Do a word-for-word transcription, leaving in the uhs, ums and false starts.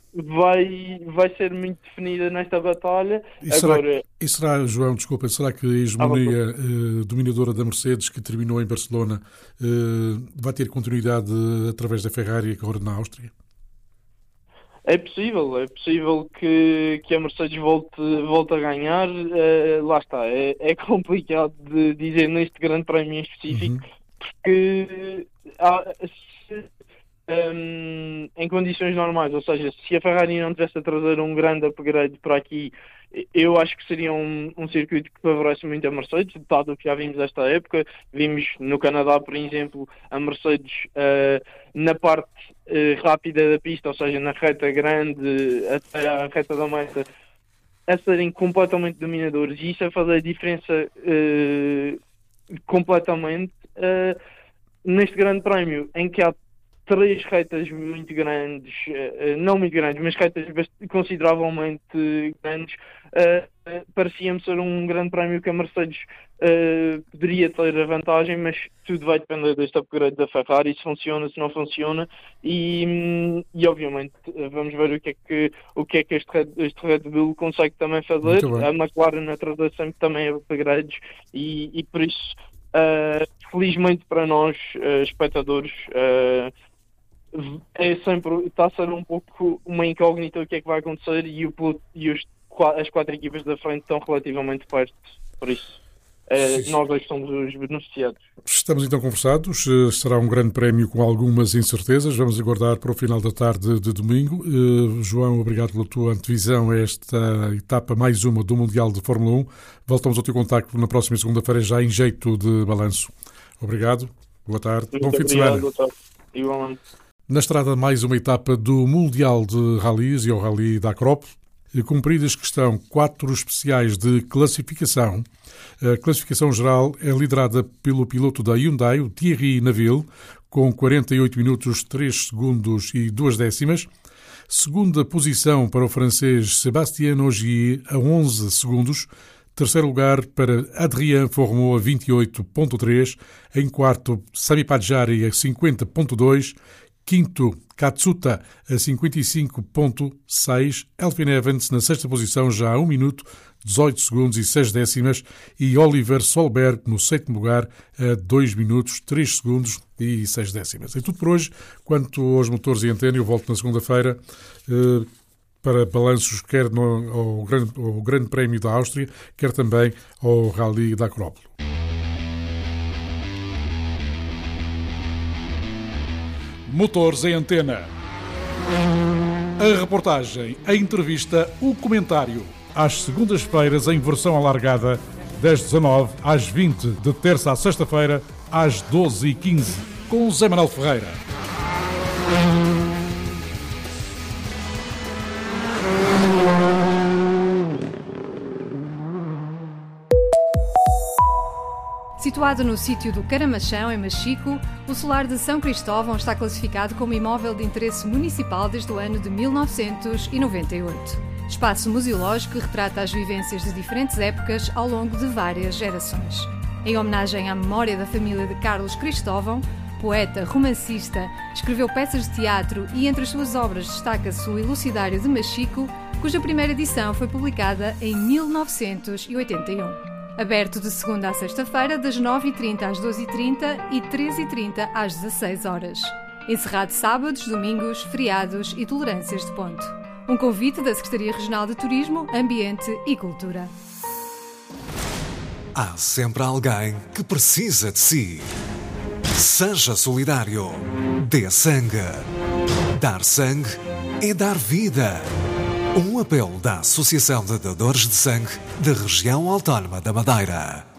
vai, vai ser muito definida nesta batalha. E será, Agora, e será, João, desculpa, será que a hegemonia eh, dominadora da Mercedes, que terminou em Barcelona, eh, vai ter continuidade através da Ferrari agora na Áustria? é possível, é possível que, que a Mercedes volte, volte a ganhar. Uh, lá está, é, é complicado de dizer neste grande prémio em específico, Uhum. porque há, se, um, em condições normais, ou seja, se a Ferrari não tivesse a trazer um grande upgrade para aqui, eu acho que seria um, um circuito que favorece muito a Mercedes, dado o que já vimos esta época. Vimos no Canadá, por exemplo, a Mercedes uh, na parte uh, rápida da pista, ou seja, na reta grande até a reta da meta, a serem completamente dominadores, e isso a fazer a diferença uh, completamente uh, neste grande prémio, em que há três retas muito grandes, uh, não muito grandes, mas retas consideravelmente grandes. Uh, uh, parecia-me ser um grande prémio que a Mercedes uh, poderia ter a vantagem, mas tudo vai depender deste upgrade da Ferrari, se funciona, se não funciona, e, e obviamente vamos ver o que é que, o que, é que este, Red, este Red Bull consegue também fazer. A McLaren a trazer sempre também upgrades, e, e por isso, uh, felizmente para nós, uh, espectadores, uh, é sempre, está a ser um pouco uma incógnita o que é que vai acontecer, e, o, e os, as quatro equipas da frente estão relativamente perto, por isso eh, nós dois somos os beneficiados. Estamos então conversados, será um grande prémio com algumas incertezas, vamos aguardar para o final da tarde de domingo. Uh, João, obrigado pela tua antevisão a esta etapa, mais uma do Mundial de Fórmula um. Voltamos ao teu contacto na próxima segunda-feira, já em jeito de balanço. Obrigado, boa tarde, muito bom fim de semana. Boa tarde. Igualmente. Na estrada, mais uma etapa do Mundial de Rallys e o Rally da Acrópole. Cumpridas que estão quatro especiais de classificação. A classificação geral é liderada pelo piloto da Hyundai, o Thierry Neuville, com quarenta e oito minutos, três segundos e duas décimas. Segunda posição para o francês Sébastien Ogier, a onze segundos. Terceiro lugar para Adrien Fourmaux, a vinte e oito ponto três. Em quarto, Sami Podjari, a cinquenta ponto dois. Quinto, Katsuta, a cinquenta e cinco ponto seis. Elfyn Evans, na sexta posição, já a um minuto, dezoito segundos e seis décimas. E Oliver Solberg, no sétimo lugar, a dois minutos, três segundos e seis décimas. É tudo por hoje. Quanto aos motores e antena, eu volto na segunda-feira eh, para balanços, quer no, ao, grande, ao Grande Prémio da Áustria, quer também ao Rally da Acrópole. Motores em Antena. A reportagem, a entrevista, o comentário. Às segundas-feiras em versão alargada, das dezanove às vinte, de terça à sexta-feira, às doze e quinze, com Zé Manuel Ferreira. Situado no sítio do Caramachão, em Machico, o solar de São Cristóvão está classificado como imóvel de interesse municipal desde o ano de mil novecentos e noventa e oito. Espaço museológico que retrata as vivências de diferentes épocas ao longo de várias gerações. Em homenagem à memória da família de Carlos Cristóvão, poeta, romancista, escreveu peças de teatro e entre as suas obras destaca-se o Elucidário de Machico, cuja primeira edição foi publicada em mil novecentos e oitenta e um. Aberto de segunda a sexta-feira, das nove e trinta às doze e trinta e treze e trinta às dezasseis horas. Encerrado sábados, domingos, feriados e tolerâncias de ponto. Um convite da Secretaria Regional de Turismo, Ambiente e Cultura. Há sempre alguém que precisa de si. Seja solidário. Dê sangue. Dar sangue é dar vida. Um apelo da Associação de Doadores de Sangue da Região Autónoma da Madeira.